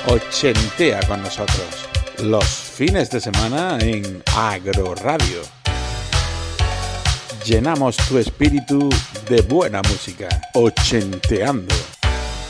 Ochentea con nosotros los fines de semana en Agro Radio. Llenamos tu espíritu de buena música, ochenteando.